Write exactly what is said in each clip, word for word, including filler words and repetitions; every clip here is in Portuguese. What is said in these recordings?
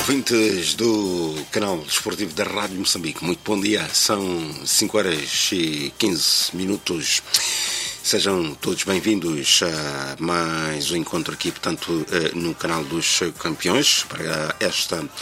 Ouvintes do canal desportivo da Rádio Moçambique, muito bom dia, são cinco horas e quinze minutos. Sejam todos bem-vindos a mais um encontro aqui, portanto, no canal dos campeões, para esta uh,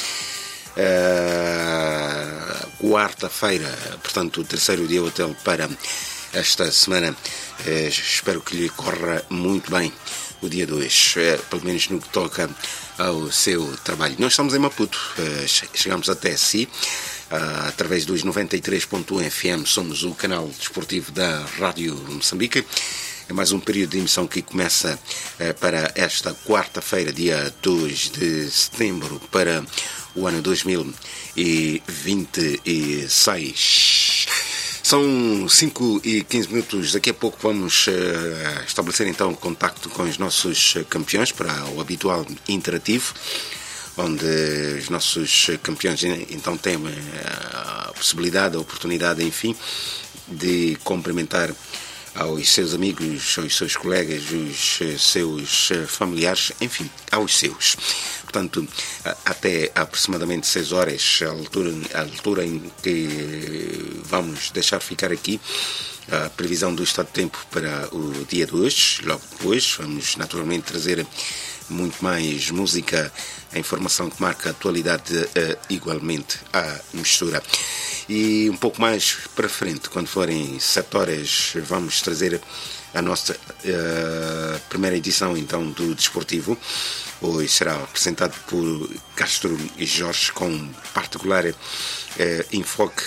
quarta-feira, portanto, o terceiro dia útil para esta semana. Uh, espero que lhe corra muito bem o dia dois, uh, pelo menos no que toca ao seu trabalho. Nós estamos em Maputo, uh, chegamos até si. Uh, através dos noventa e três ponto um F M, somos o canal desportivo da Rádio Moçambique. É mais um período de emissão que começa uh, para esta quarta-feira, dia dois de setembro, para o ano dois mil e vinte e seis. São cinco e quinze minutos. Daqui a pouco vamos uh, estabelecer então contacto com os nossos campeões para o habitual interativo, onde os nossos campeões então têm a possibilidade, a oportunidade, enfim, de cumprimentar aos seus amigos, aos seus colegas, os seus familiares, enfim, aos seus. Portanto, até aproximadamente seis horas, a altura, a altura em que vamos deixar ficar aqui a previsão do estado de tempo para o dia de hoje. Logo depois vamos naturalmente trazer muito mais música, a informação que marca a atualidade, uh, igualmente à mistura. E um pouco mais para frente, quando forem sete horas, vamos trazer a nossa uh, primeira edição então do Desportivo. Hoje será apresentado por Castro e Jorge, com particular uh, enfoque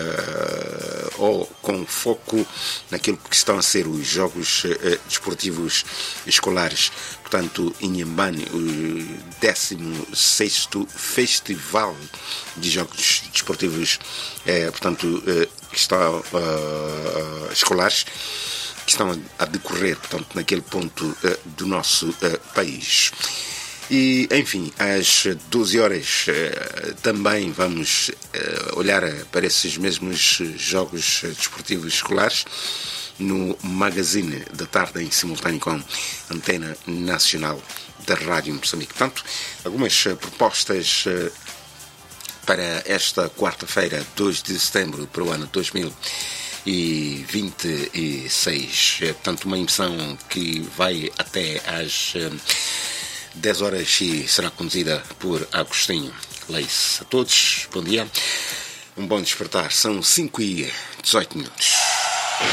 uh, ou com foco naquilo que estão a ser os Jogos uh, Desportivos Escolares. Portanto, Inhambane, o décimo sexto Festival de Jogos Desportivos uh, portanto, uh, que está, uh, escolares, que estão a decorrer, portanto, naquele ponto uh, do nosso uh, país. E, enfim, às doze horas uh, também vamos uh, olhar para esses mesmos Jogos Desportivos Escolares no Magazine da Tarde, em simultâneo com a Antena Nacional da Rádio Moçambique. Portanto, algumas uh, propostas uh, para esta quarta-feira, dois de setembro, para o ano dois mil e vinte e seis. É, portanto, uma emissão que vai até às uh, dez horas e será conduzida por Agostinho Leite. A todos, bom dia, um bom despertar. São cinco e dezoito minutos.